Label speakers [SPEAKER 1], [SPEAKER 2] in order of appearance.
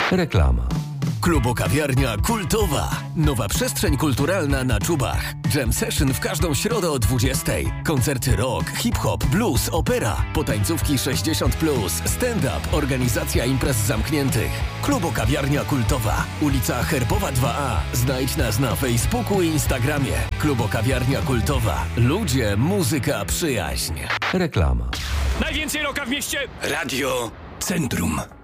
[SPEAKER 1] Reklama.
[SPEAKER 2] Klubo-kawiarnia kultowa. Nowa przestrzeń kulturalna na Czubach. Jam session w każdą środę o 20:00. Koncerty rock, hip-hop, blues, opera. Potańcówki 60+, stand-up, organizacja imprez zamkniętych. Klubo-kawiarnia kultowa. Ulica Herbowa 2A. Znajdź nas na Facebooku i Instagramie. Klubo-kawiarnia kultowa. Ludzie, muzyka, przyjaźń.
[SPEAKER 1] Reklama.
[SPEAKER 3] Najwięcej rocka w mieście!
[SPEAKER 2] Radio Centrum.